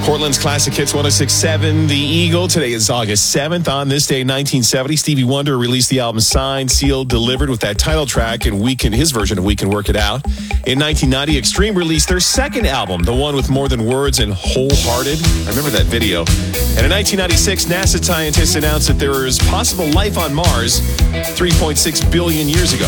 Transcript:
Portland's Classic Hits 106.7, The Eagle. Today is August 7th. On this day, 1970, Stevie Wonder released the album Signed, Sealed, Delivered with that title track and his version of We Can Work It Out. In 1990, Extreme released their second album, the one with More Than Words and Wholehearted. I remember that video. And in 1996, NASA scientists announced that there is possible life on Mars 3.6 billion years ago.